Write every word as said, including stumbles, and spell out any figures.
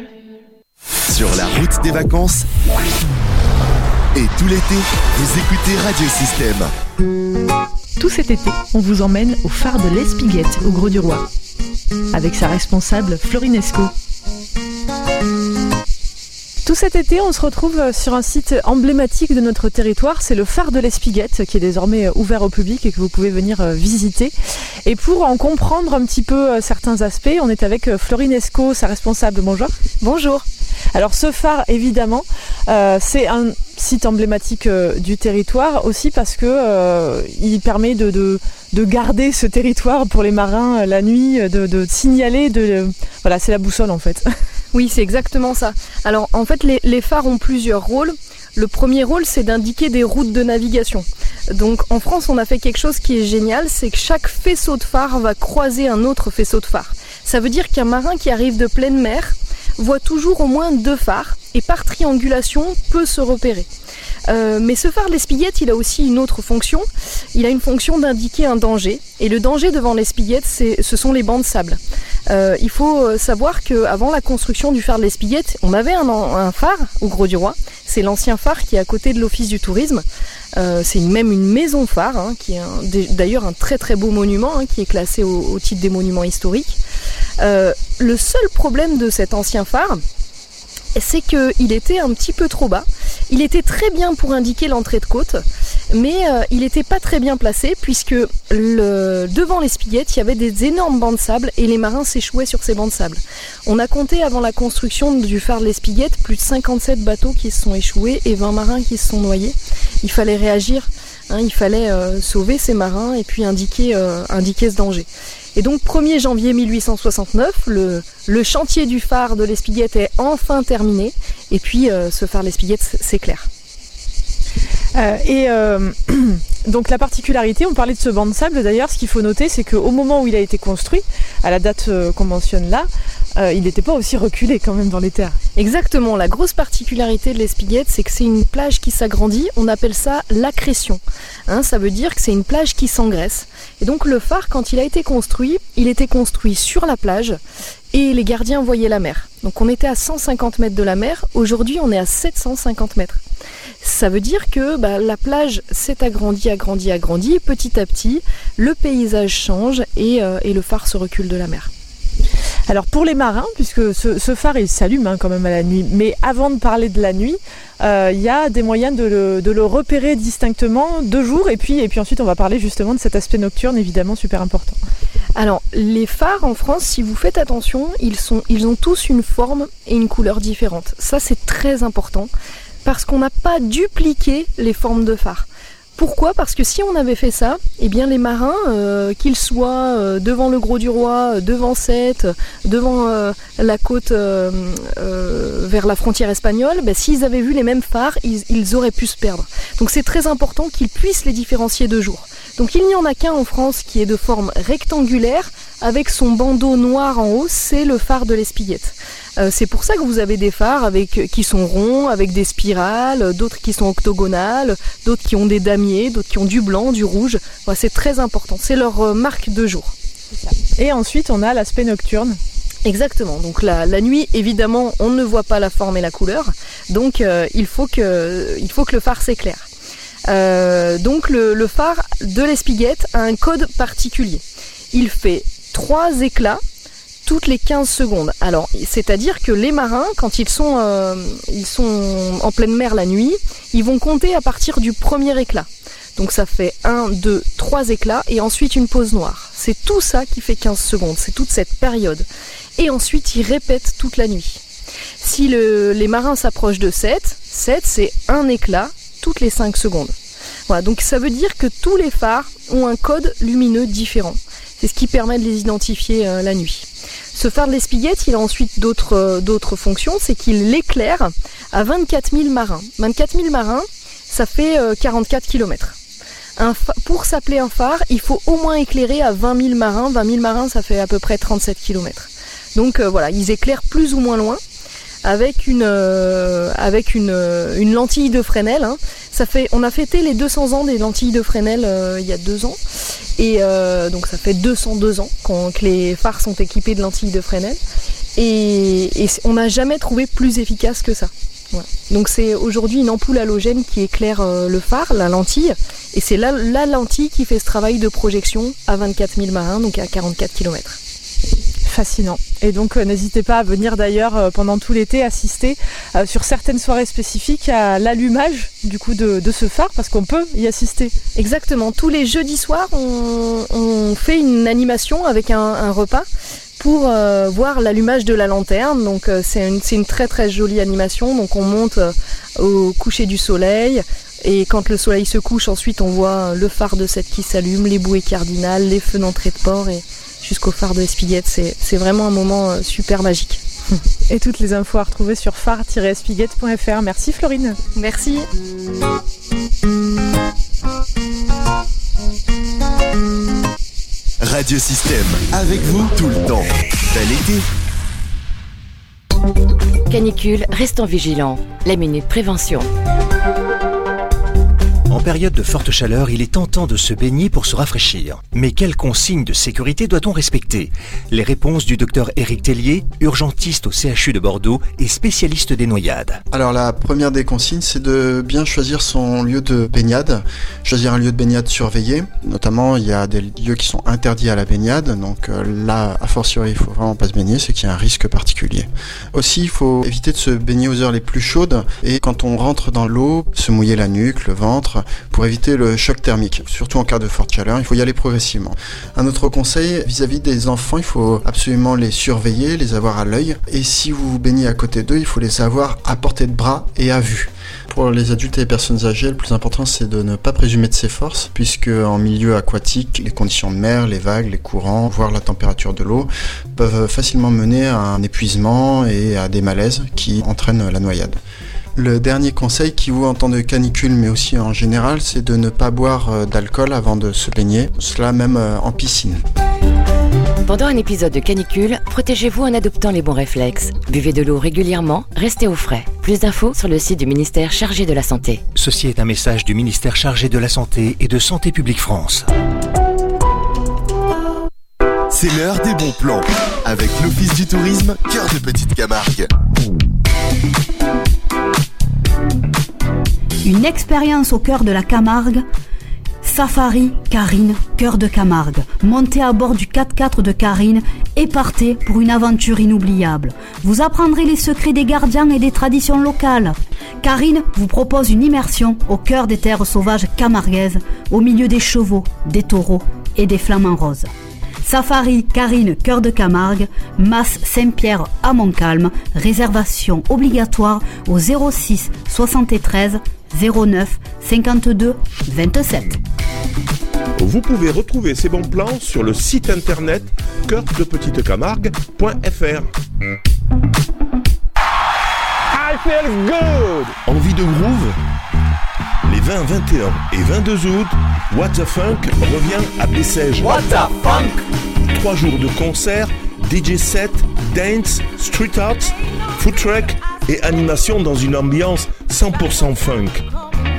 Sur la route des vacances et tout l'été, vous écoutez Radio Système. Tout cet été, on vous emmène au phare de l'Espiguette, au Grau-du-Roi, avec sa responsable Florinesco. Tout cet été, on se retrouve sur un site emblématique de notre territoire, c'est le phare de l'Espiguette, qui est désormais ouvert au public et que vous pouvez venir visiter. Et pour en comprendre un petit peu certains aspects, on est avec Florinesco, sa responsable. Bonjour. Bonjour. Alors ce phare, évidemment, euh, c'est un site emblématique euh, du territoire, aussi parce que euh, il permet de, de, de garder ce territoire pour les marins euh, la nuit, de, de signaler, de, de, voilà, c'est la boussole en fait. Oui, c'est exactement ça. Alors en fait, les, les phares ont plusieurs rôles. Le premier rôle, c'est d'indiquer des routes de navigation. Donc en France, on a fait quelque chose qui est génial, c'est que chaque faisceau de phare va croiser un autre faisceau de phare. Ça veut dire qu'un marin qui arrive de pleine mer voit toujours au moins deux phares et par triangulation peut se repérer. Euh, mais ce phare de l'Espiguette, il a aussi une autre fonction. Il a une fonction d'indiquer un danger. Et le danger devant l'Espiguette, c'est, ce sont les bancs de sable. Euh, il faut savoir qu'avant la construction du phare de l'Espiguette, on avait un, un phare au Grau-du-Roi. C'est l'ancien phare qui est à côté de l'Office du tourisme. Euh, c'est même une maison phare, hein, qui est un, d'ailleurs un très très beau monument, hein, qui est classé au, au titre des monuments historiques. Euh, le seul problème de cet ancien phare, c'est qu'il était un petit peu trop bas. Il était très bien pour indiquer l'entrée de côte, mais euh, il n'était pas très bien placé puisque le, devant l'Espiguette, il y avait des énormes bancs de sable et les marins s'échouaient sur ces bancs de sable. On a compté avant la construction du phare de l'Espiguette plus de cinquante-sept bateaux qui se sont échoués et vingt marins qui se sont noyés. Il fallait réagir, hein, il fallait euh, sauver ces marins et puis indiquer, euh, indiquer ce danger. Et donc premier janvier mille huit cent soixante-neuf, le, le chantier du phare de l'Espiguette est enfin terminé. Et puis euh, ce phare de l'Espiguette s'éclaire. Euh, et euh, donc la particularité, on parlait de ce banc de sable d'ailleurs, ce qu'il faut noter, c'est qu'au moment où il a été construit, à la date euh, qu'on mentionne là, euh, il n'était pas aussi reculé quand même dans les terres. Exactement, la grosse particularité de l'Espiguette, c'est que c'est une plage qui s'agrandit, on appelle ça l'accrétion. Hein, ça veut dire que c'est une plage qui s'engraisse. Et donc le phare, quand il a été construit, il était construit sur la plage et les gardiens voyaient la mer. Donc on était à cent cinquante mètres de la mer, aujourd'hui on est à sept cent cinquante mètres. Ça veut dire que bah, la plage s'est agrandie, agrandie, agrandie, et petit à petit, le paysage change et, euh, et le phare se recule de la mer. Alors pour les marins, puisque ce, ce phare il s'allume hein, quand même à la nuit, mais avant de parler de la nuit, il euh, y a des moyens de le, de le repérer distinctement de jour et puis, et puis ensuite on va parler justement de cet aspect nocturne évidemment super important. Alors les phares en France, si vous faites attention, ils, sont, ils ont tous une forme et une couleur différentes. Ça c'est très important parce qu'on n'a pas dupliqué les formes de phares. Pourquoi ? Parce que si on avait fait ça, eh bien les marins, euh, qu'ils soient euh, devant le Grau-du-Roi, euh, devant Sète, devant euh, la côte euh, euh, vers la frontière espagnole, ben, s'ils avaient vu les mêmes phares, ils, ils auraient pu se perdre. Donc c'est très important qu'ils puissent les différencier de jour. Donc il n'y en a qu'un en France qui est de forme rectangulaire, avec son bandeau noir en haut, c'est le phare de l'Espiguette. Euh, c'est pour ça que vous avez des phares avec, qui sont ronds, avec des spirales, d'autres qui sont octogonales, d'autres qui ont des damiers, d'autres qui ont du blanc, du rouge. Voilà, c'est très important, c'est leur euh, marque de jour. C'est ça. Et ensuite on a l'aspect nocturne. Exactement, donc la, la nuit évidemment on ne voit pas la forme et la couleur, donc euh, il, faut que, il faut que le phare s'éclaire. Euh, donc le, le phare de l'Espiguette a un code particulier. Il fait trois éclats toutes les quinze secondes. Alors, c'est-à-dire que les marins, quand ils sont, euh, ils sont en pleine mer la nuit, ils vont compter à partir du premier éclat. Donc ça fait un, deux, trois éclats et ensuite une pause noire. C'est tout ça qui fait quinze secondes, c'est toute cette période. Et ensuite, ils répètent toute la nuit. Si le, les marins s'approchent de sept, sept c'est un éclat toutes les cinq secondes. Voilà, donc ça veut dire que tous les phares ont un code lumineux différent. C'est ce qui permet de les identifier euh, la nuit. Ce phare de l'Espiguette, il a ensuite d'autres, euh, d'autres fonctions, c'est qu'il l'éclaire à vingt-quatre mille marins. vingt-quatre mille marins, ça fait euh, quarante-quatre kilomètres. Un fa- pour s'appeler un phare, il faut au moins éclairer à vingt mille marins. vingt mille marins, ça fait à peu près trente-sept kilomètres. Donc euh, voilà, ils éclairent plus ou moins loin. Avec une euh, avec une, euh, une lentille de Fresnel. Hein. Ça fait, on a fêté les deux cents ans des lentilles de Fresnel euh, il y a deux ans. Et euh, donc ça fait deux cent deux ans qu'on, que les phares sont équipés de lentilles de Fresnel. et, et on n'a jamais trouvé plus efficace que ça. Voilà. Donc c'est aujourd'hui une ampoule halogène qui éclaire euh, le phare, la lentille, et c'est la, la lentille qui fait ce travail de projection à vingt-quatre mille marins, donc à quarante-quatre kilomètres. Fascinant. Et donc euh, n'hésitez pas à venir d'ailleurs euh, pendant tout l'été assister euh, sur certaines soirées spécifiques à l'allumage du coup de, de ce phare, parce qu'on peut y assister. Exactement. Tous les jeudis soirs, on, on fait une animation avec un, un repas pour euh, voir l'allumage de la lanterne. Donc euh, c'est, une, c'est une très très jolie animation. Donc on monte euh, au coucher du soleil. Et quand le soleil se couche, ensuite on voit le phare de Sète qui s'allume, les bouées cardinales, les feux d'entrée de port et jusqu'au phare de Espiguette. C'est, c'est vraiment un moment super magique. Et toutes les infos à retrouver sur phare tiret espiguette point f r. Merci Florine. Merci. Radio Système, avec vous tout le temps. Bel été. Canicule, restons vigilants. La minute prévention. En période de forte chaleur, il est tentant de se baigner pour se rafraîchir. Mais quelles consignes de sécurité doit-on respecter ? Les réponses du docteur Éric Tellier, urgentiste au C H U de Bordeaux et spécialiste des noyades. Alors la première des consignes, c'est de bien choisir son lieu de baignade, choisir un lieu de baignade surveillé. Notamment, il y a des lieux qui sont interdits à la baignade, donc euh, là, a fortiori, il faut vraiment pas se baigner, c'est qu'il y a un risque particulier. Aussi, il faut éviter de se baigner aux heures les plus chaudes et quand on rentre dans l'eau, se mouiller la nuque, le ventre, pour éviter le choc thermique. Surtout en cas de forte chaleur, il faut y aller progressivement. Un autre conseil, vis-à-vis des enfants, il faut absolument les surveiller, les avoir à l'œil. Et si vous vous baignez à côté d'eux, il faut les avoir à portée de bras et à vue. Pour les adultes et les personnes âgées, le plus important, c'est de ne pas présumer de ses forces, puisque en milieu aquatique, les conditions de mer, les vagues, les courants, voire la température de l'eau, peuvent facilement mener à un épuisement et à des malaises qui entraînent la noyade. Le dernier conseil qui vaut en temps de canicule, mais aussi en général, c'est de ne pas boire d'alcool avant de se baigner, cela même en piscine. Pendant un épisode de canicule, protégez-vous en adoptant les bons réflexes. Buvez de l'eau régulièrement, restez au frais. Plus d'infos sur le site du ministère chargé de la Santé. Ceci est un message du ministère chargé de la Santé et de Santé publique France. C'est l'heure des bons plans, avec l'Office du tourisme Cœur de Petite Camargue. Une expérience au cœur de la Camargue. Safari Carine, cœur de Camargue. Montez à bord du quatre-quatre de Carine et partez pour une aventure inoubliable. Vous apprendrez les secrets des gardiens et des traditions locales. Carine vous propose une immersion au cœur des terres sauvages camarguaises, au milieu des chevaux, des taureaux et des flamants roses. Safari Carine, cœur de Camargue, Mas Saint-Pierre à Montcalm, réservation obligatoire au zéro six soixante-treize zéro neuf cinquante-deux vingt-sept. Vous pouvez retrouver ces bons plans sur le site internet cœur de petite camargue point f r. I feel good! Envie de groove? Les vingt, vingt et un et vingt-deux août, What the Funk revient à Bessèges. What the Funk! Trois jours de concerts, D J set, dance, street art, food truck et animation dans une ambiance cent pour cent funk.